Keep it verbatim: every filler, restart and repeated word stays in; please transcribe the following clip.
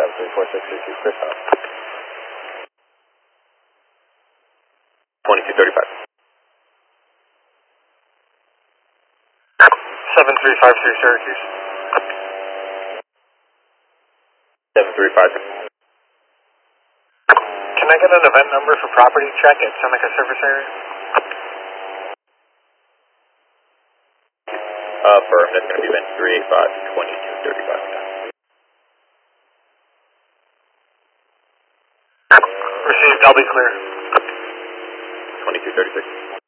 seven three four six three two, Chris House. twenty-two thirty-five. seven three five three Syracuse. seven three five. Can I get an event number for property check at Seneca Service Area? Uh, firm, that's going to be event three eight five, twenty-two thirty-five. Received, I'll be clear. twenty-two thirty-six.